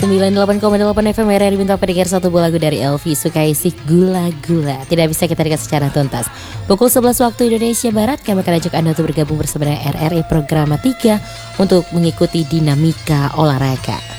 98,8 FM RRI Bintang pendengar, satu buah lagu dari Elvi Sukaesih, Gula-Gula. Tidak bisa kita dengar secara tuntas. Pukul 11 waktu Indonesia Barat, kami akan ajak Anda untuk bergabung bersama RRI Program 3 untuk mengikuti dinamika olahraga.